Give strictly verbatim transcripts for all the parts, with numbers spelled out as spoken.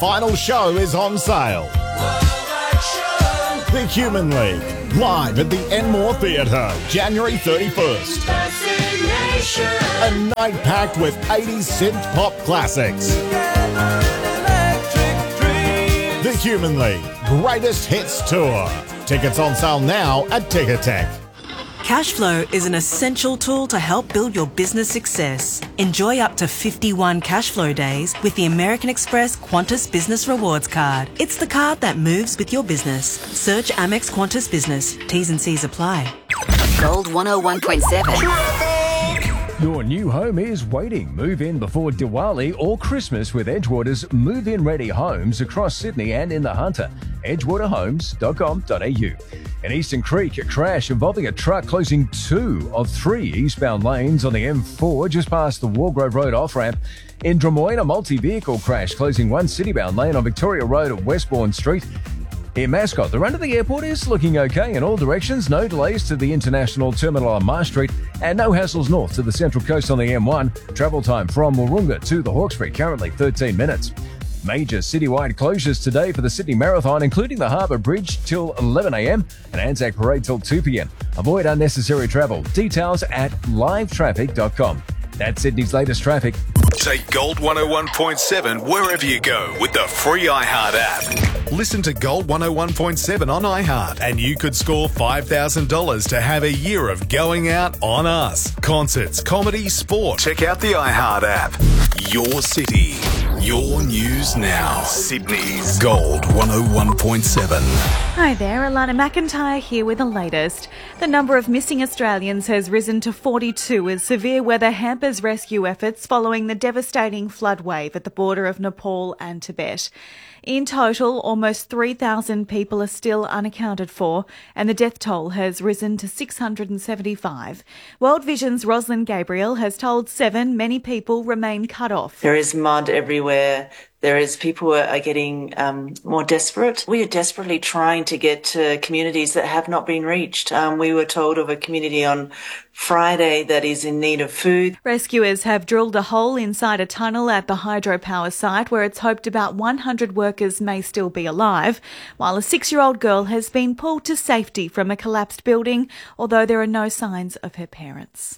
final show is on sale. The Human League, live at the Enmore Theatre, January thirty-first. A night packed with eighties synth pop classics. The Human League Greatest Hits Tour. Tickets on sale now at Ticketek. Cashflow is an essential tool to help build your business success. Enjoy up to fifty-one Cashflow days with the American Express Qantas Business Rewards Card. It's the card that moves with your business. Search Amex Qantas Business. T's and C's apply. Gold one oh one point seven. Your new home is waiting. Move in before Diwali or Christmas with Edgewater's move-in ready homes across Sydney and in the Hunter. edgewater homes dot com dot a u. In Eastern Creek, a crash involving a truck closing two of three eastbound lanes on the M four just past the Wargrove Road off-ramp. In Drummoyne, a multi-vehicle crash closing one citybound lane on Victoria Road at Westbourne Street. In Mascot, the run to the airport is looking okay in all directions. No delays to the International Terminal on Marsh Street and no hassles north to the Central Coast on the M one. Travel time from Wahroonga to the Hawkesbury, currently thirteen minutes. Major citywide closures today for the Sydney Marathon, including the Harbour Bridge till eleven a m and Anzac Parade till two p m. Avoid unnecessary travel. Details at live traffic dot com. That's Sydney's latest traffic. Take Gold one oh one point seven wherever you go with the free iHeart app. Listen to Gold one oh one point seven on iHeart and you could score five thousand dollars to have a year of going out on us. Concerts, comedy, sport. Check out the iHeart app. Your city, your news now. Sydney's Gold one oh one point seven. Hi there, Alana McIntyre here with the latest. The number of missing Australians has risen to forty-two as severe weather hampers rescue efforts following the devastating flood wave at the border of Nepal and Tibet. In total, almost three thousand people are still unaccounted for, and the death toll has risen to six hundred seventy-five. World Vision's Rosalind Gabriel has told Seven many people remain cut off. There is mud everywhere. There is people are, are getting um, more desperate. We are desperately trying to get to communities that have not been reached. Um, we were told of a community on Friday that is in need of food. Rescuers have drilled a hole inside a tunnel at the hydropower site where it's hoped about one hundred workers may still be alive, while a six-year-old girl has been pulled to safety from a collapsed building, although there are no signs of her parents.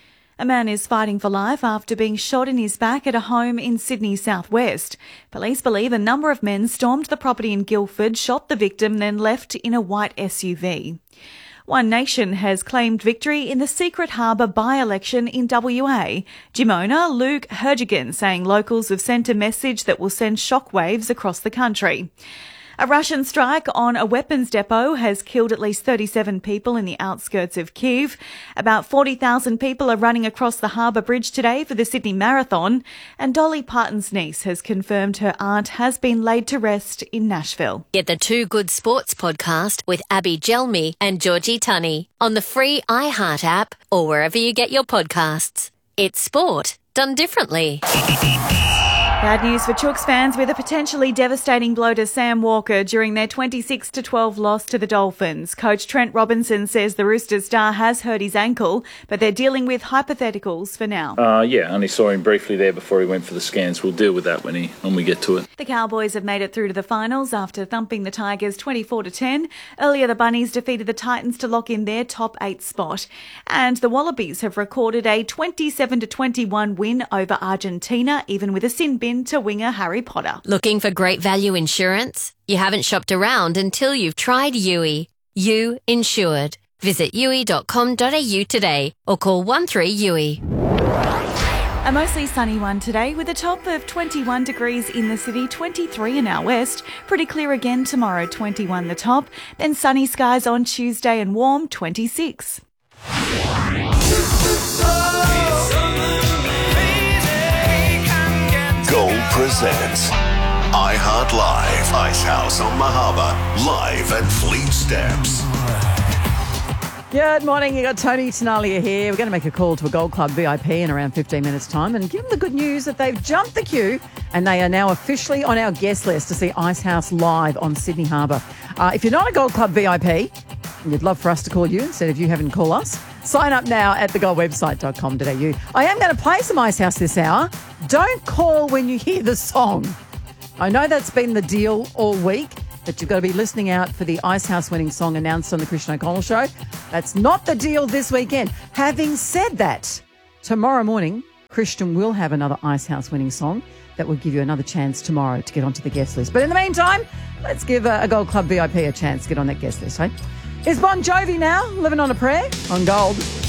A man is fighting for life after being shot in his back at a home in Sydney's southwest. Police believe a number of men stormed the property in Guildford, shot the victim, then left in a white S U V. One Nation has claimed victory in the Secret Harbour by-election in W A. Gym owner Luke Herjigan saying locals have sent a message that will send shockwaves across the country. A Russian strike on a weapons depot has killed at least thirty-seven people in the outskirts of Kyiv. About forty thousand people are running across the Harbour Bridge today for the Sydney Marathon. And Dolly Parton's niece has confirmed her aunt has been laid to rest in Nashville. Get the Two Good Sports podcast with Abby Gelmi and Georgie Tunney on the free iHeart app or wherever you get your podcasts. It's sport done differently. Bad news for Chooks fans with a potentially devastating blow to Sam Walker during their twenty-six to twelve loss to the Dolphins. Coach Trent Robinson says the Roosters star has hurt his ankle, but they're dealing with hypotheticals for now. Uh, yeah, only saw him briefly there before he went for the scans. We'll deal with that when he when we get to it. The Cowboys have made it through to the finals after thumping the Tigers twenty-four to ten. Earlier, the Bunnies defeated the Titans to lock in their top eight spot. And the Wallabies have recorded a twenty-seven to twenty-one win over Argentina, even with a sin bin to winger Harry Potter. Looking for great value insurance? You haven't shopped around until you've tried U I. You Insured. Visit U I dot com dot a u today or call one three U I. A mostly sunny one today with a top of twenty-one degrees in the city, twenty-three in our west. Pretty clear again tomorrow, twenty-one the top. Then sunny skies on Tuesday and warm, twenty-six. Gold presents iHeart Live, Icehouse on Mahaba, live at Fleet Steps. Good morning, you got Tony Tenalia here. We're going to make a call to a Gold Club V I P in around fifteen minutes time and give them the good news that they've jumped the queue and they are now officially on our guest list to see Icehouse live on Sydney Harbour. Uh, if you're not a Gold Club V I P and you'd love for us to call you instead of you having to call us, sign up now at the gold website dot com dot a u. I am going to play some Icehouse this hour. Don't call when you hear the song. I know that's been the deal all week, that you've got to be listening out for the Icehouse winning song announced on the Christian O'Connell Show. That's not the deal this weekend. Having said that, tomorrow morning, Christian will have another Icehouse winning song that will give you another chance tomorrow to get onto the guest list. But in the meantime, let's give a, a Gold Club V I P a chance to get on that guest list, hey? Is Bon Jovi now living on a prayer on Gold?